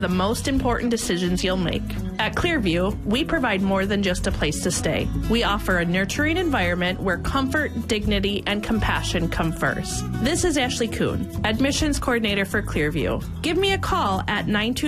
the most important decisions you'll make. At Clearview, we provide more than just a place to stay. We offer a nurturing environment where comfort, dignity, and compassion come first. This is Ashley Kuhn, Admissions Coordinator for Clearview. Give me a call at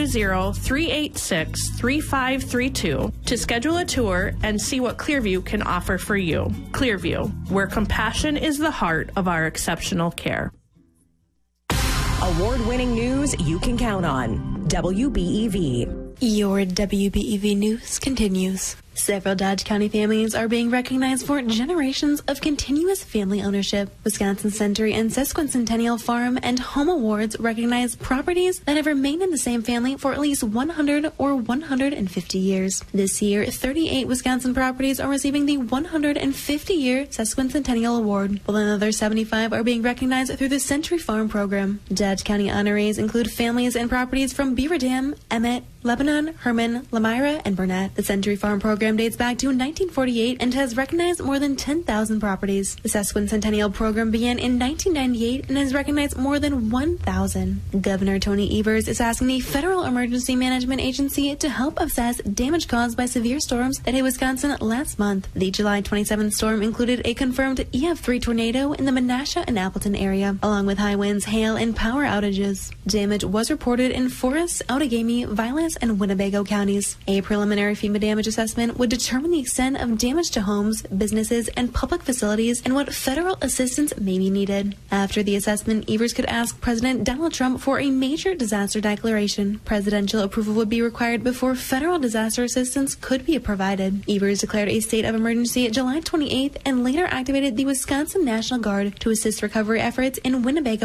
920-386-3532 to schedule a tour and see what Clearview can offer for you. Clearview, where compassion is the heart of our exceptional care. Award-winning news you can count on. WBEV. Your WBEV news continues. Several Dodge County families are being recognized for generations of continuous family ownership. Wisconsin Century and Sesquicentennial Farm and Home Awards recognize properties that have remained in the same family for at least 100 or 150 years. This year, 38 Wisconsin properties are receiving the 150-year Sesquicentennial Award, while another 75 are being recognized through the Century Farm program. Dodge County honorees include families and properties from Beaver Dam, Emmett, Lebanon, Herman, Lamira, and Burnett. The Century Farm program dates back to 1948 and has recognized more than 10,000 properties. The Sesquicentennial program began in 1998 and has recognized more than 1,000. Governor Tony Evers is asking the Federal Emergency Management Agency to help assess damage caused by severe storms that hit Wisconsin last month. The July 27th storm included a confirmed EF3 tornado in the Menasha and Appleton area, along with high winds, hail, and power outages. Damage was reported in Forest, Outagamie, Vilas, and Winnebago counties. A preliminary FEMA damage assessment would determine the extent of damage to homes, businesses, and public facilities and what federal assistance may be needed. After the assessment, Evers could ask President Donald Trump for a major disaster declaration. Presidential approval would be required before federal disaster assistance could be provided. Evers declared a state of emergency July 28th and later activated the Wisconsin National Guard to assist recovery efforts in Winnebago